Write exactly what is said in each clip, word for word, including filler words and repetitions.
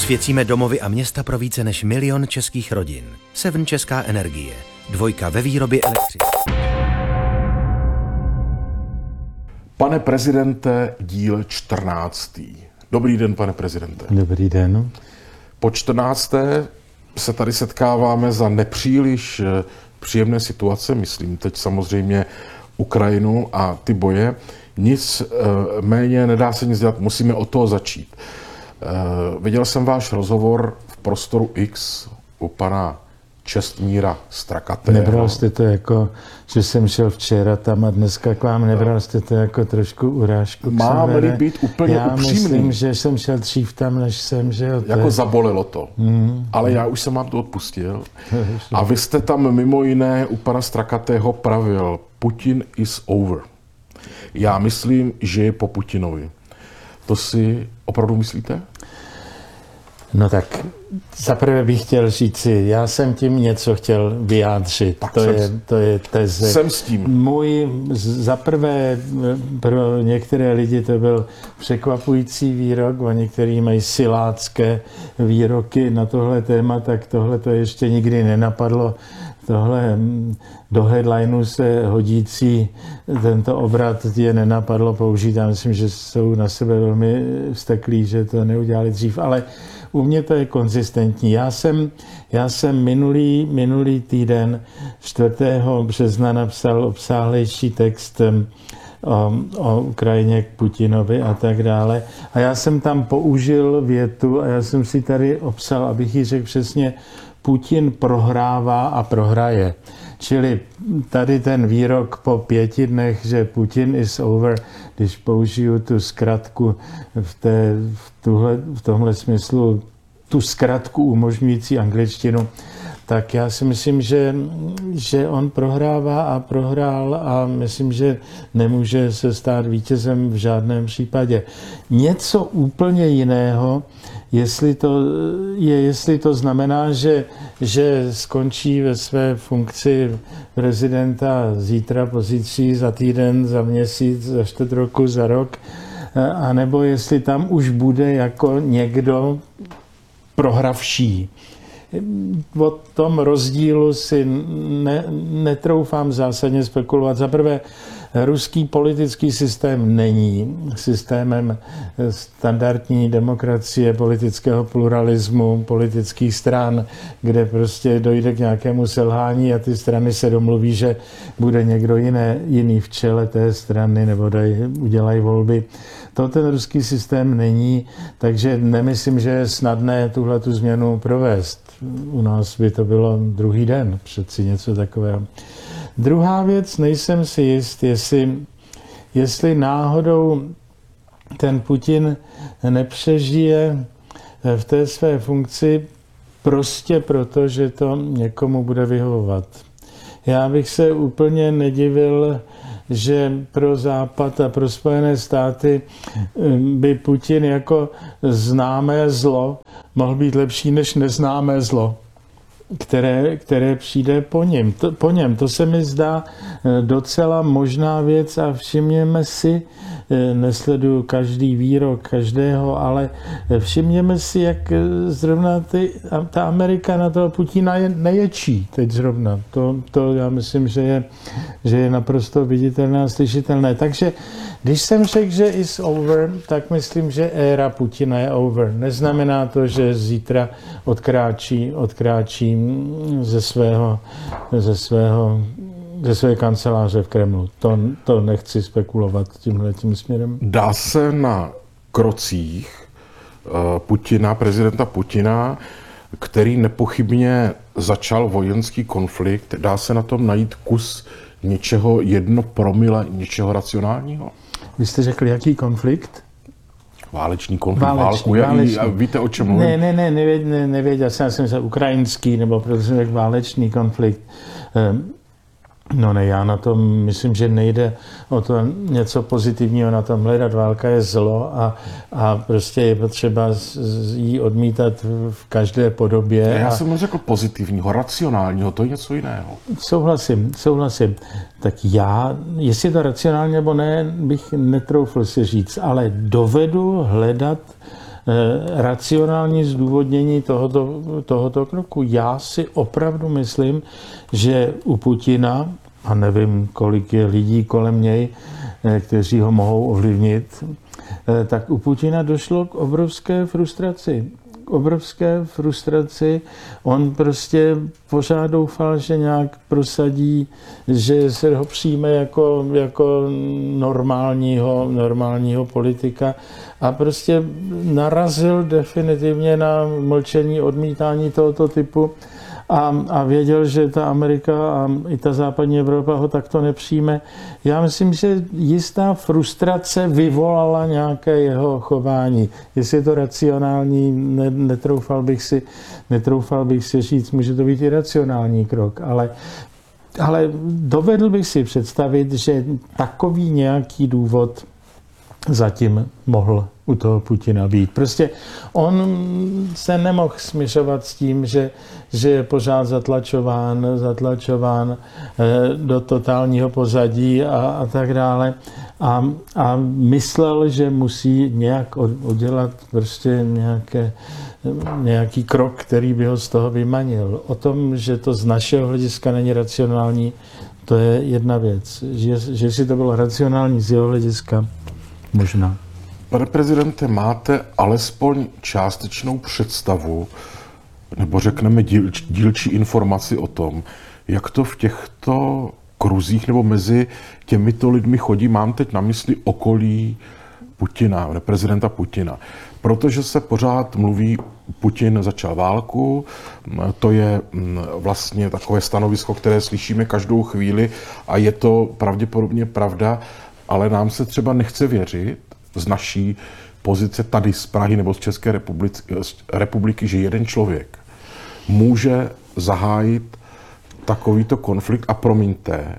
Osvěcíme domovy a města pro více než milion českých rodin. Seven Česká energie. Dvojka ve výrobě elektřiny. Pane prezidente, díl čtrnáctý. Dobrý den, pane prezidente. Dobrý den. Po čtrnácté se tady setkáváme za nepříliš příjemné situace, myslím teď samozřejmě Ukrajinu a ty boje. Nic méně nedá se nic dělat, musíme od toho začít. Viděl jsem váš rozhovor v Prostoru X u pana Čestmíra Strakatého. Nebral jste to jako, že jsem šel včera tam a dneska k vám, nebral jste to jako trošku urážku? Mám-li být úplně já upřímný. Já myslím, že jsem šel dřív tam, než jsem, že jo. Jako je... zabolelo to. Mm. Ale já už jsem vám to odpustil. A vy jste tam mimo jiné u pana Strakatého pravil, Putin is over. Já myslím, že je po Putinovi. To si opravdu myslíte? No tak zaprvé bych chtěl říci, já jsem tím něco chtěl vyjádřit. Tak to, jsem, je, to je teze. Jsem s tím. Můj zaprvé pro některé lidi to byl překvapující výrok, a někteří mají silácké výroky na tohle téma, tak tohle to ještě nikdy nenapadlo. Tohle do headlineu se hodící tento obrat je nenapadlo použít. Já myslím, že jsou na sebe velmi vzteklí, že to neudělali dřív, ale u mě to je konzistentní. Já jsem, já jsem minulý, minulý týden čtvrtého března napsal obsáhlejší text o, o Ukrajině k Putinovi a tak dále. A já jsem tam použil větu a já jsem si tady obsal, abych ji řekl přesně, Putin prohrává a prohraje. Čili tady ten výrok po pěti dnech, že Putin is over, když použiju tu zkratku v, té, v, tuhle, v tomhle smyslu, tu zkratku umožňující angličtinu, tak já si myslím, že, že on prohrává a prohrál a myslím, že nemůže se stát vítězem v žádném případě. Něco úplně jiného, jestli to, je, jestli to znamená, že, že skončí ve své funkci prezidenta zítra, pozítří, za týden, za měsíc, za čtvrt roku, za rok, anebo jestli tam už bude jako někdo prohravší. O tom rozdílu si ne, netroufám zásadně spekulovat. Za prvé, ruský politický systém není systémem standardní demokracie, politického pluralismu, politických stran, kde prostě dojde k nějakému selhání a ty strany se domluví, že bude někdo jiné, jiný v čele té strany nebo daj, udělají volby. To ten ruský systém není, takže nemyslím, že je snadné tuhletu změnu provést. U nás by to bylo druhý den, přeci něco takového. Druhá věc, nejsem si jist, jestli, jestli náhodou ten Putin nepřežije v té své funkci prostě proto, že to někomu bude vyhovovat. Já bych se úplně nedivil, že pro Západ a pro Spojené státy by Putin jako známé zlo mohl být lepší než neznámé zlo, které, které přijde po něm. To, po něm. To se mi zdá docela možná věc a všimněme si, nesleduju každý výrok každého, ale všimněme si, jak zrovna ty, ta Amerika na toho Putina je, neječí teď zrovna. To, to já myslím, že je, že je naprosto viditelné a slyšitelné. Takže když jsem řekl, že is over, tak myslím, že éra Putina je over. Neznamená to, že zítra odkráčí, odkráčí ze svého, ze svého ze své kanceláře v Kremlu. To, to nechci spekulovat tímhletím směrem. Dá se na krocích Putina, prezidenta Putina, který nepochybně začal vojenský konflikt, dá se na tom najít kus něčeho jedno promile, něčeho racionálního? Vy jste řekl, jaký konflikt? Válečný konflikt, válečný, válku. Válečný. A víte, o čem mluvím? Ne, ne, ne, nevěděl, ne, nevěděl jsem, jsem se ukrajinský, nebo protože jsem řekl válečný konflikt. No ne, já na tom myslím, že nejde o to něco pozitivního na tom hledat. Válka je zlo a, a prostě je potřeba jí odmítat v každé podobě. Já a... jsem neřekl pozitivního, racionálního, to je něco jiného. Souhlasím, souhlasím. Tak já, jestli je to racionálně nebo ne, bych netroufl si říct, ale dovedu hledat racionální zdůvodnění tohoto, tohoto kroku. Já si opravdu myslím, že u Putina, a nevím, kolik je lidí kolem něj, kteří ho mohou ovlivnit, tak u Putina došlo k obrovské frustraci. K obrovské frustraci. On prostě pořád doufal, že nějak prosadí, že se ho přijme jako, jako normálního, normálního politika a prostě narazil definitivně na mlčení, odmítání tohoto typu. A, a věděl, že ta Amerika a i ta západní Evropa ho takto nepřijme. Já myslím, že jistá frustrace vyvolala nějaké jeho chování. Jestli je to racionální, ne, netroufal bych si, netroufal bych si říct, může to být i racionální krok, ale, ale dovedl bych si představit, že takový nějaký důvod zatím mohl u toho Putina být. Prostě on se nemohl směšovat s tím, že, že je pořád zatlačován, zatlačován do totálního pozadí a, a tak dále. A, a myslel, že musí nějak udělat prostě nějaké, nějaký krok, který by ho z toho vymanil. O tom, že to z našeho hlediska není racionální, to je jedna věc. Že, že si to bylo racionální z jeho hlediska, možná. Pane prezidente, máte alespoň částečnou představu, nebo řekneme dílč, dílčí informaci o tom, jak to v těchto kruzích nebo mezi těmito lidmi chodí? Mám teď na mysli okolí Putina, prezidenta Putina. Protože se pořád mluví, Putin začal válku, to je vlastně takové stanovisko, které slyšíme každou chvíli a je to pravděpodobně pravda, ale nám se třeba nechce věřit z naší pozice tady z Prahy nebo z České republiky, republiky, že jeden člověk může zahájit takovýto konflikt a promiňte,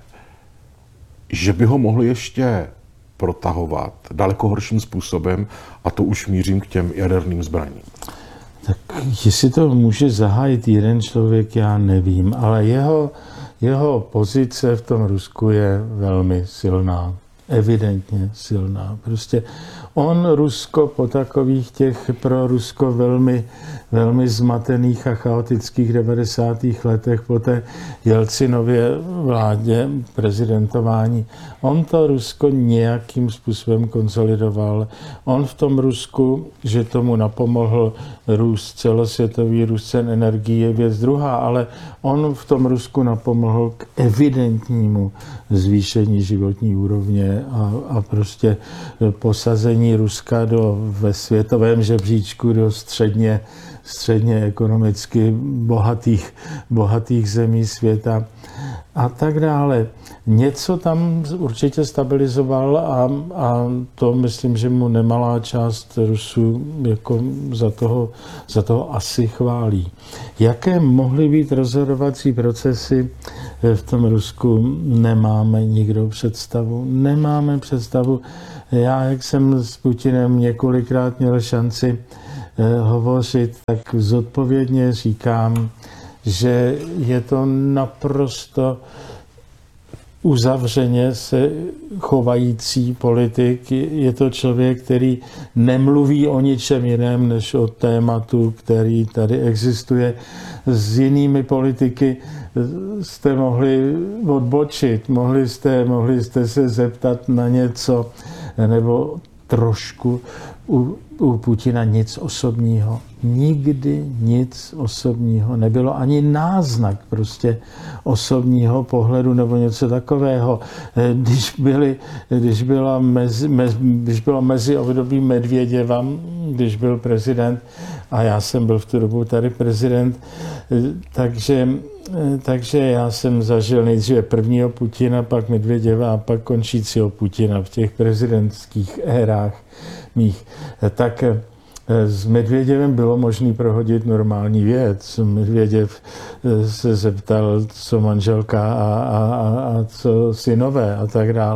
že by ho mohli ještě protahovat daleko horším způsobem a to už mířím k těm jaderným zbraním. Tak jestli to může zahájit jeden člověk, já nevím, ale jeho, jeho pozice v tom Rusku je velmi silná. Evidentně silná. Prostě on Rusko po takových těch pro Rusko velmi, velmi zmatených a chaotických devadesátých letech po té Jelcinově vládě prezidentování, on to Rusko nějakým způsobem konsolidoval. On v tom Rusku, že tomu napomohl růst, celosvětový růst cen energií je věc druhá, ale on v tom Rusku napomohl k evidentnímu zvýšení životní úrovně a, a prostě posazení Ruska do, ve světovém žebříčku do středně, středně ekonomicky bohatých, bohatých zemí světa a tak dále. Něco tam určitě stabilizoval a, a to myslím, že mu nemalá část Rusů jako za toho, za toho asi chválí. Jaké mohly být rozhodovací procesy v tom Rusku, nemáme nikdo představu. Nemáme představu. Já, jak jsem s Putinem několikrát měl šanci hovořit, tak zodpovědně říkám, že je to naprosto uzavřeně se chovající politik. Je to člověk, který nemluví o ničem jiném, než o tématu, který tady existuje. S jinými politiky jste mohli odbočit, mohli jste, mohli jste se zeptat na něco, nebo trošku u, u Putina nic osobního. Nikdy nic osobního. Nebylo ani náznak prostě osobního pohledu nebo něco takového. Když, byli, když, byla mezi, mezi, když bylo mezi období Medvěděva, když byl prezident, a já jsem byl v tu dobu tady prezident, takže, takže já jsem zažil nejdříve prvního Putina, pak Medvěděva a pak končícího Putina v těch prezidentských érách mých. Tak s Medvěděvem bylo možné prohodit normální věc. Medvěděv se zeptal, co manželka a, a, a co synové a tak dále.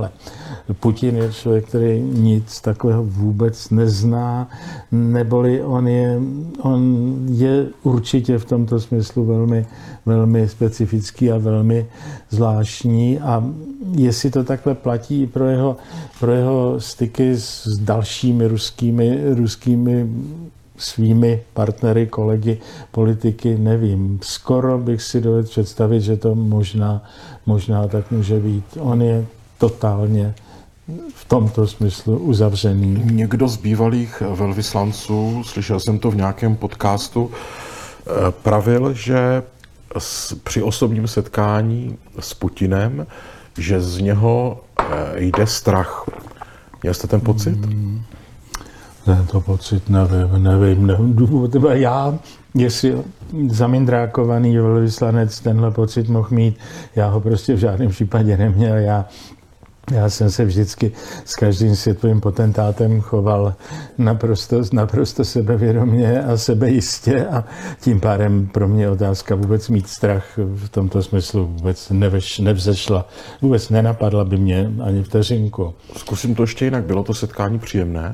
Putin je člověk, který nic takového vůbec nezná, neboli on je, on je určitě v tomto smyslu velmi, velmi specifický a velmi zvláštní a jestli to takhle platí pro jeho, pro jeho styky s dalšími ruskými, ruskými svými partnery, kolegy, politiky, nevím. Skoro bych si dovedl představit, že to možná, možná tak může být. On je totálně v tomto smyslu uzavřený. Někdo z bývalých velvyslanců, slyšel jsem to v nějakém podcastu, pravil, že při osobním setkání s Putinem, že z něho jde strach. Měl jste ten pocit? Hmm. Tento pocit nevím, nevím, nevím. Já, jestli zamindrákovaný velvyslanec tenhle pocit mohl mít, já ho prostě v žádném případě neměl. Já, já jsem se vždycky s každým světovým potentátem choval naprosto, naprosto sebevědomě a sebejistě a tím pádem pro mě otázka vůbec mít strach v tomto smyslu vůbec neveš, nevzešla. Vůbec nenapadla by mě ani vteřinku. Zkusím to ještě jinak. Bylo to setkání příjemné?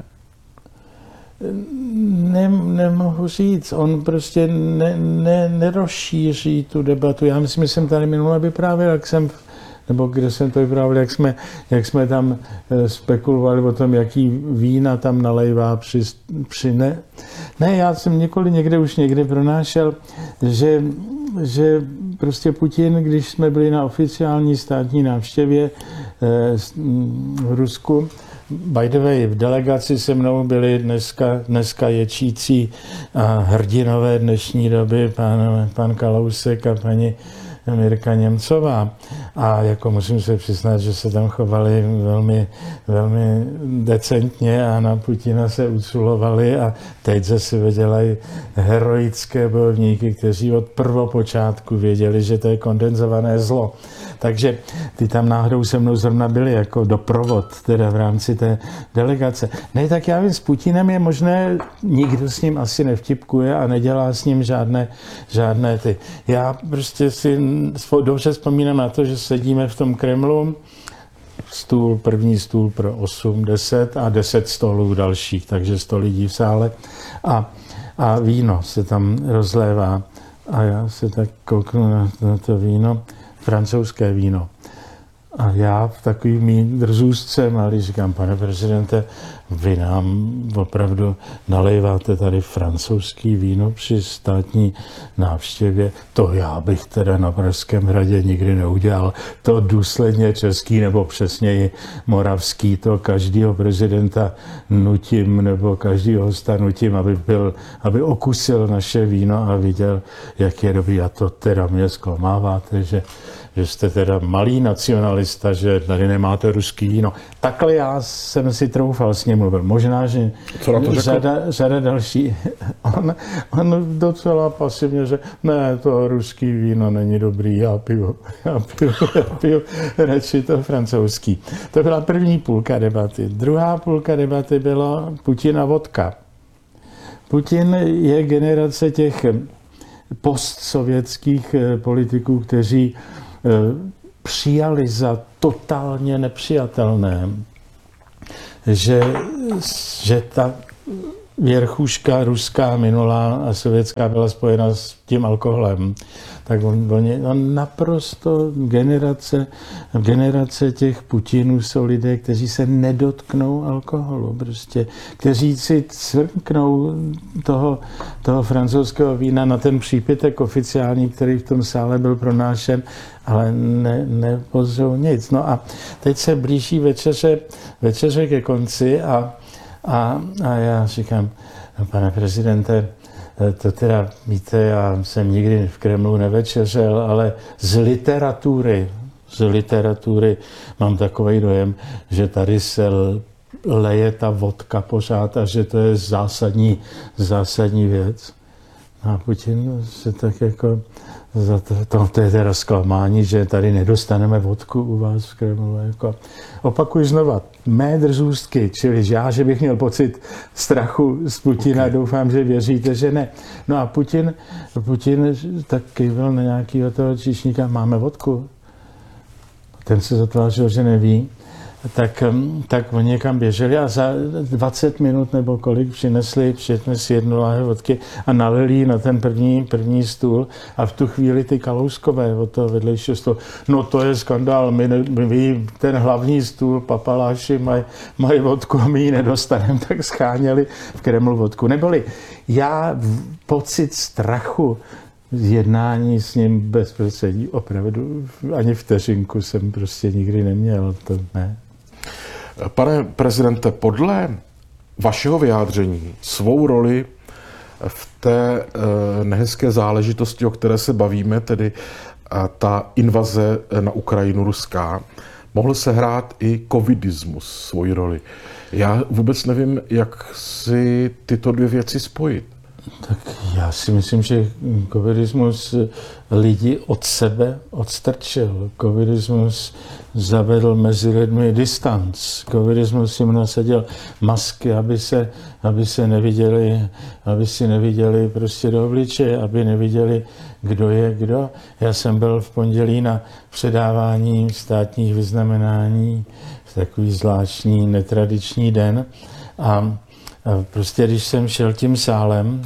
Ne, nemohu říct, on prostě ne, ne, nerozšíří tu debatu. Já myslím, že jsem tady minule vyprávěl, jak jsem, nebo kde jsem to vyprávěl, jak jsme, jak jsme tam spekulovali o tom, jaký vína tam nalejvá při, při ne. Ne, já jsem několik někde už někde pronášel, že, že prostě Putin, když jsme byli na oficiální státní návštěvě v Rusku, by the way, v delegaci se mnou byli dneska, dneska ječící a hrdinové dnešní doby, pán, pan Kalousek a paní Mirka Němcová. A jako musím se přiznat, že se tam chovali velmi, velmi decentně a na Putina se uculovali a teď zase vydělají heroické bojovníky, kteří od prvopočátku věděli, že to je kondenzované zlo. Takže ty tam náhodou se mnou zrovna byli jako doprovod, teda v rámci té delegace. Ne, tak já vím, s Putinem je možné, nikdo s ním asi nevtipkuje a nedělá s ním žádné, žádné ty. Já prostě si dobře vzpomínám na to, že sedíme v tom Kremlu, stůl, první stůl pro osm, deset a deset stolů dalších, takže sto lidí v sále a, a víno se tam rozlévá. A já se tak kouknu na, na to víno, francouzské víno. A já v takový mý drzůzce malý říkám, pane prezidente, vy nám opravdu nalejváte tady francouzský víno při státní návštěvě. To já bych teda na Pražském hradě nikdy neudělal. To důsledně český nebo přesněji moravský, to každýho prezidenta nutím nebo každýho hosta nutím, aby, byl, aby okusil naše víno a viděl, jak je dobrý. A to teda mě zklamáváte, že že jste teda malý nacionalista, že tady nemáte ruský víno. Takhle já jsem si troufal s ním mluvil. Možná, že řada, řada další. On, on docela pasivně, že ne, to ruský víno není dobrý, já piju, já piju, já piju radši to francouzský. To byla první půlka debaty. Druhá půlka debaty byla Putin a vodka. Putin je generace těch postsovětských politiků, kteří přijali za totálně nepřijatelné, že, že ta věrchuška ruská, minulá a sovětská byla spojena s tím alkoholem. Tak on, on, on naprosto generace, generace těch Putinů jsou lidé, kteří se nedotknou alkoholu, prostě, kteří si cvrknou toho, toho francouzského vína na ten přípitek oficiální, který v tom sále byl pronášen, ale ne, nepozřou nic. No a teď se blíží večeře, večeře ke konci a, a, a já říkám, no, pane prezidente, to teda, víte, já jsem nikdy v Kremlu nevečeřel, ale z literatury, z literatury mám takový dojem, že tady se leje ta vodka pořád a že to je zásadní, zásadní věc. A Putin se tak jako, za to, to, to je teda zklamání, že tady nedostaneme vodku u vás v Kremlu. Jako. Opakuji znova, mé drzůstky, čili já, že bych měl pocit strachu z Putina, okay. Doufám, že věříte, že ne. No a Putin, Putin tak kývil na nějakého toho číšníka, máme vodku. Ten se zatvářil, že neví. tak, tak oni někam běželi a za dvacet minut nebo kolik přinesli, přinesli jednu láhev vodky a nalili na ten první, první stůl a v tu chvíli ty Kalouskové od toho vedlejšího stolu, no to je skandál, my, my ten hlavní stůl, papaláši mají maj vodku a my ji nedostaneme, tak scháněli v Kremlu vodku. Neboli já pocit strachu z jednání s ním bezprostřední opravdu ani vteřinku jsem prostě nikdy neměl, to ne. Pane prezidente, podle vašeho vyjádření svou roli v té e, nehezké záležitosti, o které se bavíme, tedy e, ta invaze na Ukrajinu ruská, mohl sehrát i covidismus svoji roli. Já vůbec nevím, jak si tyto dvě věci spojit. Tak já si myslím, že covidismus lidi od sebe odstrčil. Covidismus zavedl mezi lidmi distanc. Covidismus jim nasadil masky, aby se, aby se neviděli, aby si neviděli prostě do obličeje, aby neviděli, kdo je kdo. Já jsem byl v pondělí na předávání státních vyznamenání, takový zvláštní netradiční den a prostě když jsem šel tím sálem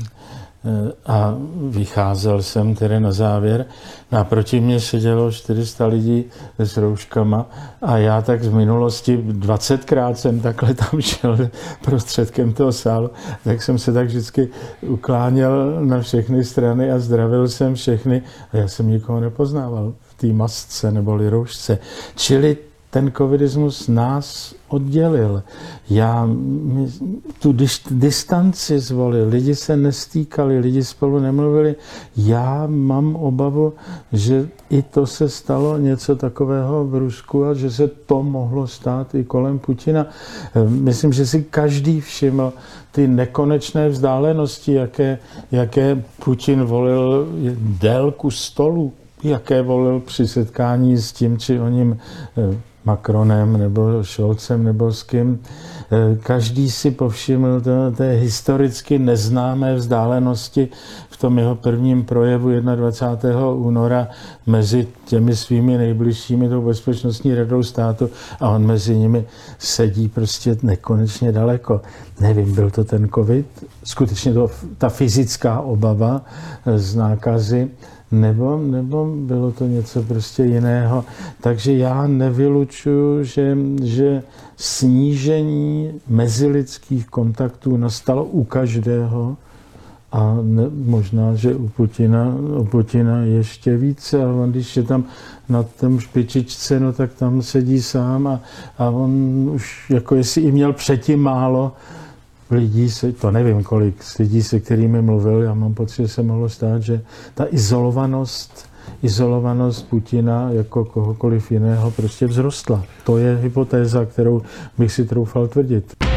a vycházel jsem tedy na závěr, naproti mě sedělo čtyři sta lidí s rouškama a já tak z minulosti dvacetkrát jsem takhle tam šel prostředkem toho sálu, tak jsem se tak vždycky ukláněl na všechny strany a zdravil jsem všechny a já jsem nikoho nepoznával v té masce neboli roušce. Čili ten covidismus nás oddělil. Já tu distanci zvolil, lidi se nestýkali, lidi spolu nemluvili. Já mám obavu, že i to se stalo něco takového v Rusku a že se to mohlo stát i kolem Putina. Myslím, že si každý všiml ty nekonečné vzdálenosti, jaké, jaké Putin volil délku stolu, jaké volil při setkání s tím či oním Macronem nebo Scholzem nebo s kým. Každý si povšiml té historicky neznámé vzdálenosti v tom jeho prvním projevu dvacátého prvního února mezi těmi svými nejbližšími, tou bezpečnostní radou státu a on mezi nimi sedí prostě nekonečně daleko. Nevím, byl to ten covid, skutečně to, ta fyzická obava z nákazy, Nebo, nebo bylo to něco prostě jiného. Takže já nevylučuju, že, že snížení mezilidských kontaktů nastalo u každého a ne, možná, že u Putina, u Putina ještě více. A on, když je tam na tom špičičce, no tak tam sedí sám a, a on už, jako jestli i měl předtím málo lidí, se, to nevím kolik, z lidí, se kterými mluvil, já mám pocit, že se mohlo stát, že ta izolovanost, izolovanost Putina jako kohokoliv jiného prostě vzrostla. To je hypotéza, kterou bych si troufal tvrdit.